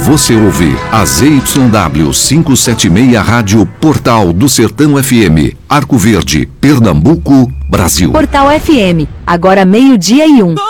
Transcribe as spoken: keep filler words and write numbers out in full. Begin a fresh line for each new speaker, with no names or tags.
Você ouve a Z Y W quinhentos e setenta e seis Rádio Portal do Sertão F M, Arco Verde, Pernambuco, Brasil.
Portal F M, agora meio-dia e um.